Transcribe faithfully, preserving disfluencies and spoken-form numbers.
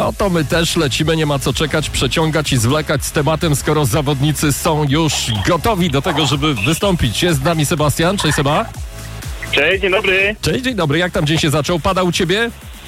No to my też lecimy, nie ma co czekać, przeciągać i zwlekać z tematem, skoro zawodnicy są już gotowi do tego, żeby wystąpić. Jest z nami Sebastian. Cześć Seba. Cześć, dzień dobry. Cześć, dzień dobry. Jak tam dzień się zaczął? Pada u ciebie?